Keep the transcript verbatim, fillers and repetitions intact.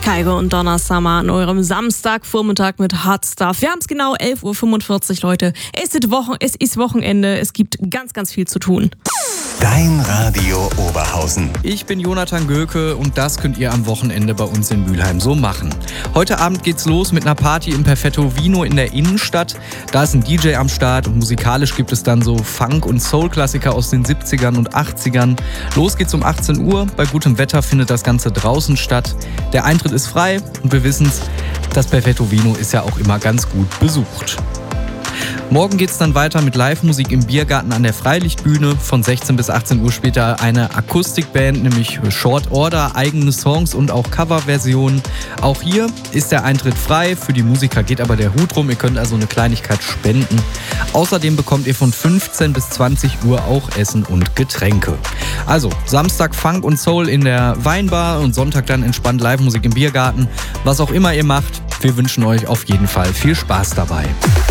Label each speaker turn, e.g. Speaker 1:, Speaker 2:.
Speaker 1: Kygo und Donna Summer an eurem Samstagvormittag mit Hot Stuff. Wir haben es genau elf Uhr fünfundvierzig, Leute. Es ist, Wochen, es ist Wochenende, es gibt ganz, ganz viel zu tun.
Speaker 2: Dein Radio Oberhausen.
Speaker 3: Ich bin Jonathan Göke und das könnt ihr am Wochenende bei uns in Mülheim so machen. Heute Abend geht's los mit einer Party im Perfetto Vino in der Innenstadt. Da ist ein D J am Start und musikalisch gibt es dann so Funk- und Soul-Klassiker aus den siebzigern und achtzigern. Los geht's um achtzehn Uhr. Bei gutem Wetter findet das Ganze draußen statt. Der Eintritt ist frei und wir wissen's, das Perfetto Vino ist ja auch immer ganz gut besucht. Morgen geht's dann weiter mit Live-Musik im Biergarten an der Freilichtbühne. Von sechzehn bis achtzehn Uhr später eine Akustikband, nämlich Short Order, eigene Songs und auch Coverversionen. Auch hier ist der Eintritt frei, für die Musiker geht aber der Hut rum. Ihr könnt also eine Kleinigkeit spenden. Außerdem bekommt ihr von fünfzehn bis zwanzig Uhr auch Essen und Getränke. Also Samstag Funk und Soul in der Weinbar und Sonntag dann entspannt Live-Musik im Biergarten. Was auch immer ihr macht, wir wünschen euch auf jeden Fall viel Spaß dabei.